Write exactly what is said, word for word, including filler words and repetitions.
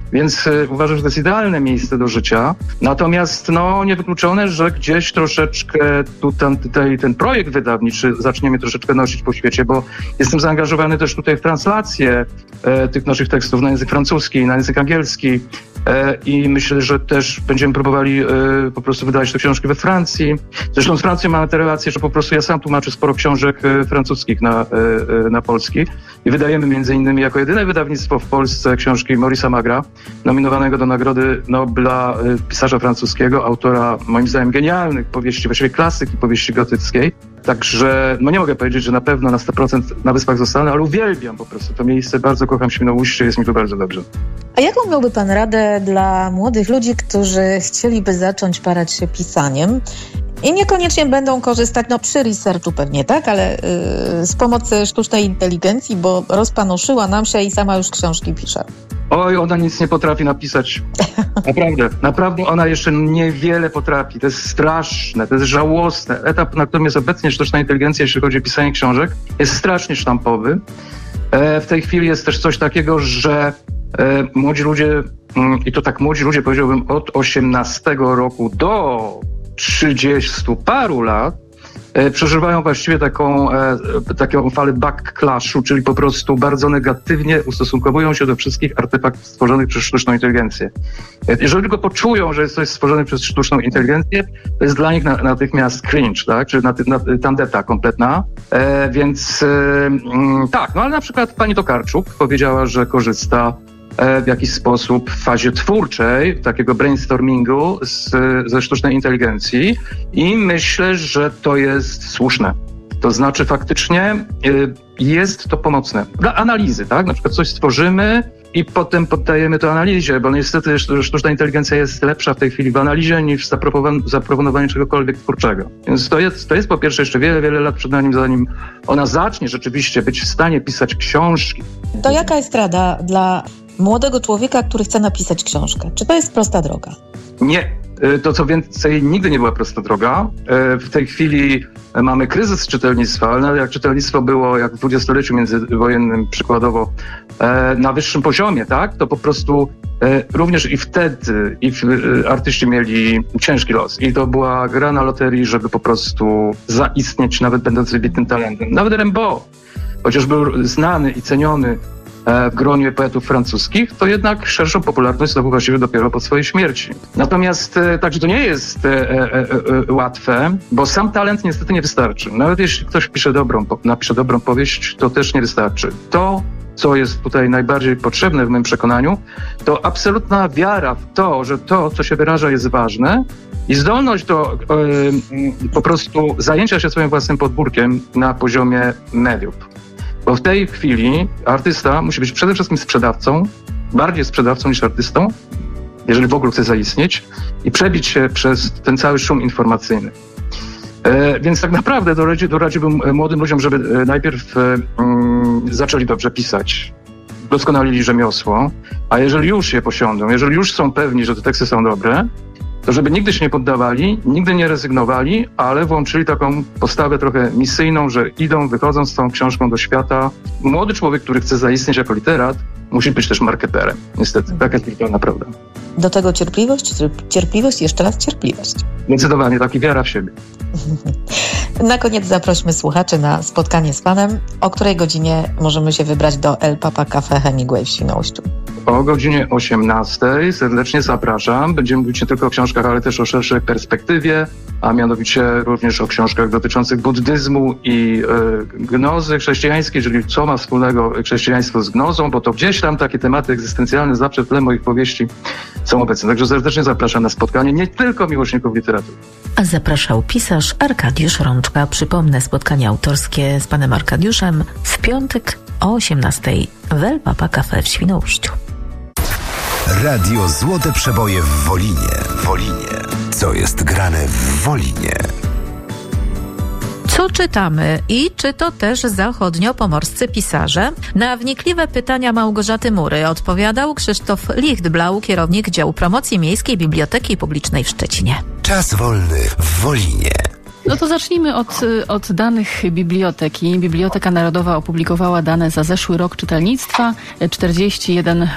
Więc y, uważam, że to jest idealne miejsce do życia. Natomiast no niewykluczone, że gdzieś troszeczkę tutaj, tutaj ten projekt wydawniczy zaczniemy troszeczkę nosić po świecie, bo jestem zaangażowany też tutaj w translację e, tych naszych tekstów na język francuski, na język angielski e, i myślę, że też będziemy próbowali e, po prostu wydawać te książki we Francji. Zresztą z Francją mamy te relacje, że po prostu ja sam tłumaczę sporo książek e, francuskich na, e, na polski i wydajemy między innymi jako jedyne wydawnictwo w Polsce książki Maurice'a Magra, nominowanego do Nagrody Nobla, e, pisarza francuskiego, autora moim zdaniem genialnych powieści, właściwie klasyki powieści gotyckiej. Także no nie mogę powiedzieć, że na pewno na sto procent na Wyspach zostanę, ale uwielbiam po prostu to miejsce, bardzo kocham Świnoujście, jest mi tu bardzo dobrze. A jaką miałby pan radę dla młodych ludzi, którzy chcieliby zacząć parać się pisaniem i niekoniecznie będą korzystać, no przy researchu pewnie, tak, ale yy, z pomocy sztucznej inteligencji, bo rozpanoszyła nam się i sama już książki pisze. Oj, ona nic nie potrafi napisać. Naprawdę. Naprawdę ona jeszcze niewiele potrafi. To jest straszne, to jest żałosne. Etap, na którym jest obecnie sztuczna inteligencja, jeśli chodzi o pisanie książek, jest strasznie sztampowy. E, w tej chwili jest też coś takiego, że e, młodzi ludzie, mm, i to tak młodzi ludzie powiedziałbym od osiemnastego roku do trzydziestu paru lat, przeżywają właściwie taką, e, taką falę backclashu, czyli po prostu bardzo negatywnie ustosunkowują się do wszystkich artefaktów stworzonych przez sztuczną inteligencję. Jeżeli tylko poczują, że jest coś stworzone przez sztuczną inteligencję, to jest dla nich na, natychmiast cringe, tak? Czyli na, na, tandeta kompletna. E, więc e, m, tak, no ale na przykład pani Tokarczuk powiedziała, że korzysta w jakiś sposób w fazie twórczej, takiego brainstormingu z, ze sztucznej inteligencji i myślę, że to jest słuszne. To znaczy faktycznie y, jest to pomocne. Dla analizy, tak? Na przykład coś stworzymy i potem poddajemy to analizie, bo niestety sztuczna inteligencja jest lepsza w tej chwili w analizie niż w zaproponowaniu czegokolwiek twórczego. Więc to jest, to jest po pierwsze jeszcze wiele, wiele lat przed nami, zanim ona zacznie rzeczywiście być w stanie pisać książki. To jaka jest rada dla młodego człowieka, który chce napisać książkę? Czy to jest prosta droga? Nie. To co więcej, nigdy nie była prosta droga. W tej chwili mamy kryzys czytelnictwa, ale jak czytelnictwo było jak w dwudziestoleciu międzywojennym przykładowo na wyższym poziomie, tak, to po prostu również i wtedy i artyści mieli ciężki los. I to była gra na loterii, żeby po prostu zaistnieć, nawet będąc wybitnym talentem. Nawet Rimbaud, chociaż był znany i ceniony w gronie poetów francuskich, to jednak szerszą popularność zdobył właściwie dopiero po swojej śmierci. Natomiast także to nie jest e, e, e, łatwe, bo sam talent niestety nie wystarczy. Nawet jeśli ktoś pisze dobrą, napisze dobrą powieść, to też nie wystarczy. To, co jest tutaj najbardziej potrzebne w moim przekonaniu, to absolutna wiara w to, że to, co się wyraża, jest ważne i zdolność do e, po prostu zajęcia się swoim własnym podwórkiem na poziomie mediów. Bo w tej chwili artysta musi być przede wszystkim sprzedawcą, bardziej sprzedawcą niż artystą, jeżeli w ogóle chce zaistnieć i przebić się przez ten cały szum informacyjny. E, więc tak naprawdę doradzi, doradziłbym młodym ludziom, żeby najpierw e, mm, zaczęli dobrze pisać, doskonalili rzemiosło, a jeżeli już je posiądą, jeżeli już są pewni, że te teksty są dobre, to żeby nigdy się nie poddawali, nigdy nie rezygnowali, ale włączyli taką postawę trochę misyjną, że idą, wychodzą z tą książką do świata. Młody człowiek, który chce zaistnieć jako literat, musi być też marketerem. Niestety, taka jest to naprawdę. Do tego cierpliwość, cierpliwość, jeszcze raz cierpliwość. Zdecydowanie, taki wiara w siebie. Na koniec zaprośmy słuchaczy na spotkanie z panem. O której godzinie możemy się wybrać do El Papa Cafe Hemingway w Świnoujściu? O godzinie osiemnastej serdecznie zapraszam. Będziemy mówić nie tylko o książkach, ale też o szerszej perspektywie, a mianowicie również o książkach dotyczących buddyzmu i y, gnozy chrześcijańskiej, czyli co ma wspólnego chrześcijaństwo z gnozą, bo to gdzieś tam takie tematy egzystencjalne zawsze w tle moich powieści są obecne. Także serdecznie zapraszam na spotkanie nie tylko miłośników literatury. A zapraszał pisarz Arkadiusz Rączka. Przypomnę, spotkanie autorskie z panem Arkadiuszem w piątek o osiemnastej w El Papa Cafe w Świnoujściu. Radio Złote Przeboje w Wolinie. Wolinie. Co jest grane w Wolinie? Co czytamy i czy to też zachodniopomorscy pisarze? Na wnikliwe pytania Małgorzaty Mury odpowiadał Krzysztof Lichtblau, kierownik działu promocji Miejskiej Biblioteki Publicznej w Szczecinie. Czas wolny w Wolinie. No to zacznijmy od, od danych biblioteki. Biblioteka Narodowa opublikowała dane za zeszły rok czytelnictwa. czterdzieści jeden